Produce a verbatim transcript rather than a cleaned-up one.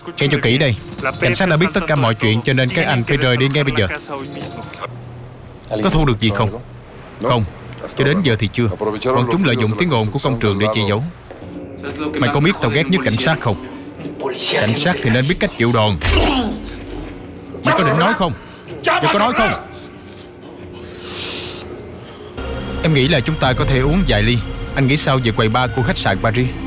Nghe cho kỹ đây. Cảnh sát đã biết tất cả mọi chuyện, cho nên các anh phải rời đi ngay bây giờ. Có thu được gì không? Không, cho đến giờ thì chưa. Bọn chúng lợi dụng tiếng ồn của công trường để che giấu. Mày có biết tao ghét nhất cảnh sát không? Cảnh sát thì nên biết cách chịu đòn. Mày có định nói không? Mày có nói không? Em nghĩ là chúng ta có thể uống vài ly. Anh nghĩ sao về quầy bar của khách sạn Paris?